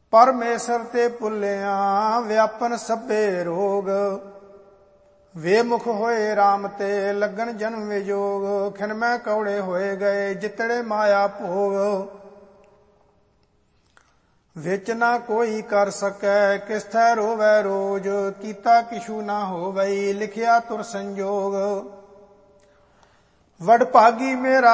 ਪਰਮੇਸ਼ਰ ਤੇ ਭੁੱਲਿਆ ਵਿਆਪਨ ਸਭੇ ਰੋਗ। ਵੇਮੁਖ ਹੋਏ ਰਾਮ ਤੇ ਲੱਗਣ ਜਨਮ ਵਿਜੋਗ। ਖਿਨਮੈ ਕੌੜੇ ਹੋਏ ਗਏ ਜਿਤੜੇ ਮਾਇਆ ਭੋਗ। ਵਿੱਚ ਨਾ ਕੋਈ ਕਰ ਸਕੈ ਕਿਸਥੈ ਰੋਵੈ ਰੋਜ। ਕੀਤਾ ਕਿਛੂ ਨਾ ਹੋਵਈ ਲਿਖਿਆ ਤੁਰ ਸੰਜੋਗ। ਵਡਭਾਗੀ ਮੇਰਾ